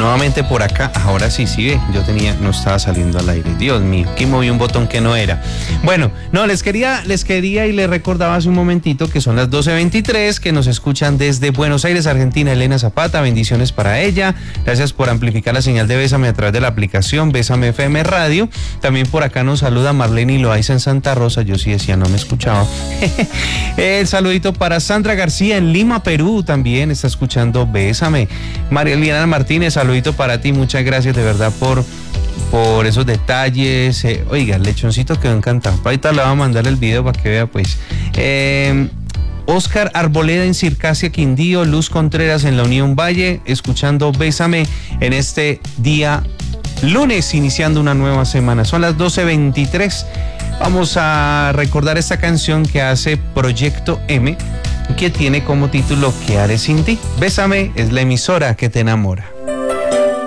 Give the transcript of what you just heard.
nuevamente por acá. Ahora sí, ve, no estaba saliendo al aire. Dios mío, que moví un botón que no era. Bueno, no, les quería y les recordaba hace un momentito que son las 12:23, que nos escuchan desde Buenos Aires, Argentina, Elena Zapata, bendiciones para ella. Gracias por amplificar la señal de Bésame a través de la aplicación Bésame FM Radio. También por acá nos saluda Marlene Loaiza en Santa Rosa. Yo sí decía, no me escuchaba. El saludito para Sandra García en Lima, Perú, también está escuchando Bésame. María Eliana Martínez, saludito para ti, muchas gracias de verdad por esos detalles. Oiga, el lechoncito quedó encantado. Ahorita le voy a mandar el video para que vea, pues. Oscar Arboleda en Circasia, Quindío, Luz Contreras en la Unión Valle, escuchando Bésame en este día lunes, iniciando una nueva semana. Son las 12:23. Vamos a recordar esta canción que hace Proyecto M, que tiene como título ¿Qué haré sin ti? Bésame es la emisora que te enamora.